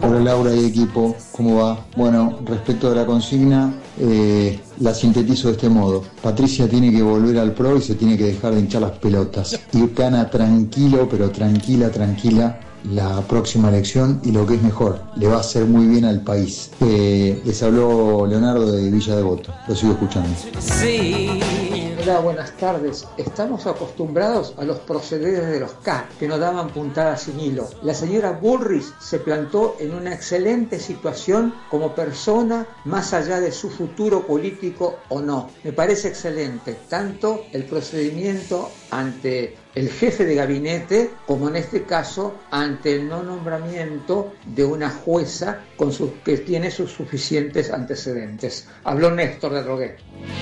Hola Laura y equipo, ¿cómo va? Bueno, respecto a la consigna, la sintetizo de este modo. Patricia tiene que volver al PRO y se tiene que dejar de hinchar las pelotas. Y gana tranquilo, pero tranquila, la próxima elección, y lo que es mejor, le va a hacer muy bien al país. Les habló Leonardo de Villa Devoto, lo sigo escuchando. Sí. Hola, buenas tardes. Estamos acostumbrados a los procederes de los K, que nos daban puntadas sin hilo. La señora Bullrich se plantó en una excelente situación como persona, más allá de su futuro político o no. Me parece excelente, tanto el procedimiento ante el jefe de gabinete, como en este caso ante el no nombramiento de una jueza que tiene sus suficientes antecedentes. Habló Néstor de Adrogué.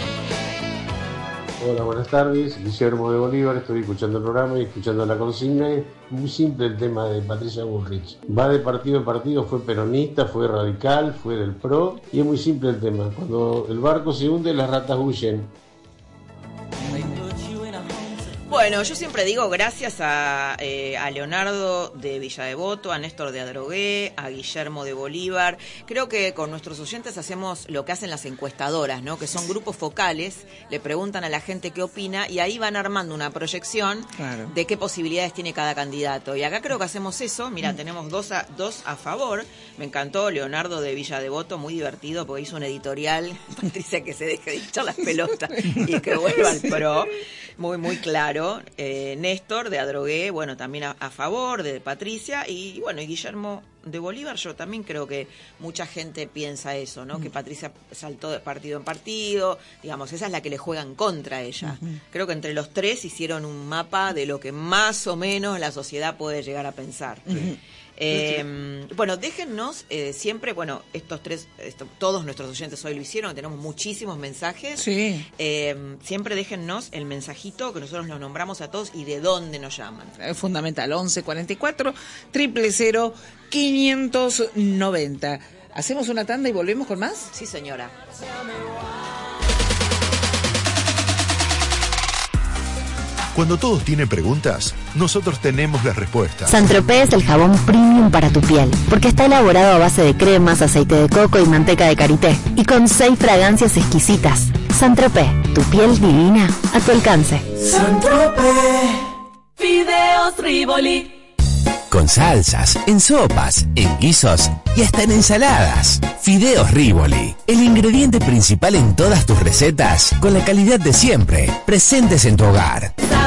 Hola, buenas tardes, Guillermo de Bolívar, estoy escuchando el programa y escuchando la consigna. Es muy simple el tema de Patricia Bullrich. Va de partido en partido, fue peronista, fue radical, fue del PRO, y es muy simple el tema. Cuando el barco se hunde, las ratas huyen. Bueno, yo siempre digo gracias a Leonardo de Villa Devoto, a Néstor de Adrogué, a Guillermo de Bolívar. Creo que con nuestros oyentes hacemos lo que hacen las encuestadoras, ¿no? Que son grupos focales, le preguntan a la gente qué opina y ahí van armando una proyección de qué posibilidades tiene cada candidato. Y acá creo que hacemos eso. Mira, tenemos dos a favor. Me encantó Leonardo de Villa Devoto, muy divertido, porque hizo un editorial, Patricia, que se deje de echar las pelotas y que vuelva al PRO. Muy claro. Néstor de Adrogué, bueno, también a favor de Patricia, y bueno, y Guillermo de Bolívar, yo también creo que mucha gente piensa eso, ¿no? Que Patricia saltó de partido en partido, digamos, esa es la que le juega en contra a ella. Creo que entre los tres hicieron un mapa de lo que más o menos la sociedad puede llegar a pensar. Bueno, déjennos siempre, bueno, todos nuestros oyentes hoy lo hicieron, tenemos muchísimos mensajes. Sí. Siempre déjennos el mensajito que nosotros los nombramos a todos y de dónde nos llaman. Es fundamental, 1144 000 590. ¿Hacemos una tanda y volvemos con más? Sí, señora. Cuando todos tienen preguntas, nosotros tenemos las respuestas. Saint-Tropez es el jabón premium para tu piel, porque está elaborado a base de cremas, aceite de coco y manteca de karité, y con 6 fragancias exquisitas. Saint-Tropez, tu piel divina a tu alcance. Saint-Tropez. Fideos Rivoli. Con salsas, en sopas, en guisos y hasta en ensaladas. Fideos Rivoli, el ingrediente principal en todas tus recetas, con la calidad de siempre, presentes en tu hogar.